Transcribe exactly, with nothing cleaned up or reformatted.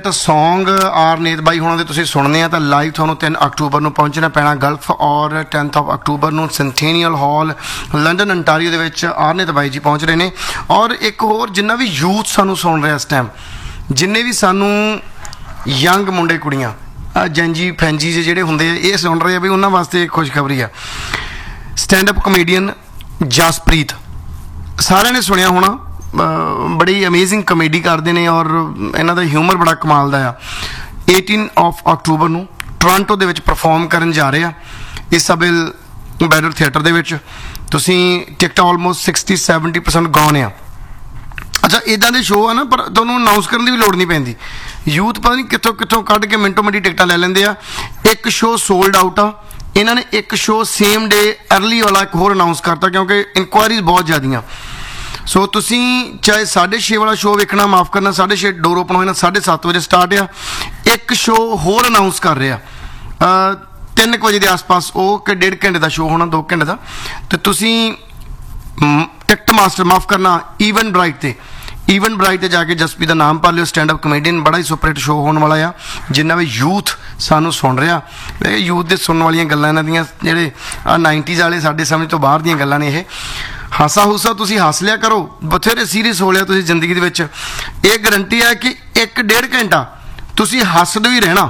Song ਆਰਨੀਤ ਬਾਈ ਹੁਣਾਂ ਦੇ ਤੁਸੀਂ ਸੁਣਨੇ ਆ ਤਾਂ ਲਾਈਵ ਤੁਹਾਨੂੰ ਤਿੰਨ ਅਕਤੂਬਰ ਨੂੰ ਪਹੁੰਚਣਾ ਪੈਣਾ ਗਲਫ ਔਰ ਟੈਂਥ ਆਫ ਅਕਤੂਬਰ ਨੂੰ ਸੈਂਟੇਨੀਅਲ ਹਾਲ ਲੰਡਨ ਅੰਟਾਰੀਓ ਦੇ ਵਿੱਚ ਆਰਨੀਤ ਬਾਈ ਜੀ ਪਹੁੰਚ ਰਹੇ ਨੇ। ਔਰ ਇੱਕ ਹੋਰ ਜਿੰਨਾ ਵੀ ਯੂਥ ਸਾਨੂੰ ਸੁਣ ਰਿਹਾ ਇਸ ਟਾਈਮ, ਜਿੰਨੇ ਵੀ ਸਾਨੂੰ ਯੰਗ ਮੁੰਡੇ ਕੁੜੀਆਂ ਜੈਂਜੀ ਫੈਂਜੀ ਜਿਹੜੇ ਹੁੰਦੇ ਆ ਇਹ ਸੁਣ ਰਹੇ ਆ ਵੀ ਉਹਨਾਂ ਵਾਸਤੇ ਖੁਸ਼ਖਬਰੀ ਆ। ਸਟੈਂਡ ਅਪ ਕਮੇਡੀਅਨ ਜਸਪ੍ਰੀਤ ਸਾਰਿਆਂ ਨੇ ਸੁਣਿਆ ਹੋਣਾ, ਬੜੀ ਅਮੇਜ਼ਿੰਗ ਕਮੇਡੀ ਕਰਦੇ ਨੇ ਔਰ ਇਹਨਾਂ ਦਾ ਹਿਊਮਰ ਬੜਾ ਕਮਾਲ ਦਾ ਆ। ਏਟੀਨ ਆਫ ਅਕਤੂਬਰ ਨੂੰ ਟੋਰਾਂਟੋ ਦੇ ਵਿੱਚ ਪਰਫਾਰਮ ਕਰਨ ਜਾ ਰਹੇ ਆ ਇਸਾਬੈਲ ਬੈਡਰ ਥੀਏਟਰ ਦੇ ਵਿੱਚ। ਤੁਸੀਂ ਟਿਕਟਾਂ almost sixty seventy percent gone ਆ। ਅੱਛਾ ਇੱਦਾਂ ਦੇ ਸ਼ੋਅ ਆ ਨਾ, ਪਰ ਤੁਹਾਨੂੰ ਅਨਾਊਂਸ ਕਰਨ ਦੀ ਵੀ ਲੋੜ ਨਹੀਂ ਪੈਂਦੀ। ਯੂਥ ਪਤਾ ਨਹੀਂ ਕਿੱਥੋਂ ਕਿੱਥੋਂ ਕੱਢ ਕੇ ਮਿੰਟੋ ਮਿੰਟੀ ਟਿਕਟਾਂ ਲੈ ਲੈਂਦੇ ਆ। ਇੱਕ ਸ਼ੋਅ ਸੋਲਡ ਆਊਟ ਆ। ਇਹਨਾਂ ਨੇ ਇੱਕ ਸ਼ੋਅ ਸੇਮ ਡੇ ਅਰਲੀ ਵਾਲਾ ਇੱਕ ਹੋਰ ਅਨਾਊਂਸ ਕਰਤਾ ਕਿਉਂਕਿ ਇਨਕੁਆਇਰੀਜ਼ ਬਹੁਤ ਜ਼ਿਆਦੀਆਂ। ਸੋ ਤੁਸੀਂ ਚਾਹੇ ਸਾਢੇ ਛੇ ਵਾਲਾ ਸ਼ੋਅ ਵੇਖਣਾ, ਮਾਫ ਕਰਨਾ ਸਾਢੇ ਛੇ ਡੋਰ ਓਪਨ ਹੋਏ ਨਾ, ਸਾਢੇ ਸੱਤ ਵਜੇ ਸਟਾਰਟ ਆ। ਇੱਕ ਸ਼ੋਅ ਹੋਰ ਅਨਾਊਂਸ ਕਰ ਰਿਹਾ ਤਿੰਨ ਕੁ ਵਜੇ ਦੇ ਆਸ ਪਾਸ, ਉਹ ਕਿ ਡੇਢ ਘੰਟੇ ਦਾ ਸ਼ੋਅ ਹੋਣਾ, ਦੋ ਘੰਟੇ ਦਾ। ਅਤੇ ਤੁਸੀਂ ਟਿਕਟ ਮਾਸਟਰ ਮਾਫ ਕਰਨਾ ਈਵਨ ਬ੍ਰਾਈਟ 'ਤੇ ਈਵਨ ਬ੍ਰਾਈਟ 'ਤੇ ਜਾ ਕੇ ਜਸਪੀ ਦਾ ਨਾਮ ਪਾ ਲਿਓ। ਸਟੈਂਡ ਅਪ ਕਮੇਡੀਅਨ ਬੜਾ ਹੀ ਸੁਪਰਹਿਟ ਸ਼ੋਅ ਹੋਣ ਵਾਲਾ ਆ। ਜਿੰਨਾ ਵੀ ਯੂਥ ਸਾਨੂੰ ਸੁਣ ਰਿਹਾ, ਇਹ ਯੂਥ ਦੇ ਸੁਣਨ ਵਾਲੀਆਂ ਗੱਲਾਂ ਇਹਨਾਂ ਦੀਆਂ ਜਿਹੜੇ ਆਹ ਨਾਈਨਟੀਜ਼ ਵਾਲੇ ਸਾਡੇ ਸਮਝ ਤੋਂ ਬਾਹਰ ਦੀਆਂ ਗੱਲਾਂ ਨੇ। ਇਹ ਹਾਸਾ ਹੂਸਾ ਤੁਸੀਂ ਹੱਸ ਲਿਆ ਕਰੋ, ਬਥੇਰੇ ਸੀਰੀਅਸ ਹੋ ਲਿਆ ਤੁਸੀਂ ਜ਼ਿੰਦਗੀ ਦੇ ਵਿੱਚ। ਇਹ ਗਰੰਟੀ ਹੈ ਕਿ ਇੱਕ ਡੇਢ ਘੰਟਾ ਤੁਸੀਂ ਹੱਸਦੇ ਹੀ ਰਹਿਣਾ।